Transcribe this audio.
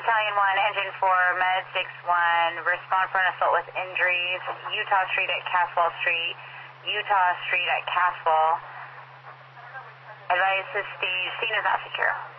Battalion 1, Engine 4, Med 6-1, respond for an assault with injuries, Utah Street at Caswell Street, Utah Street at Caswell. Advise the scene is not secure.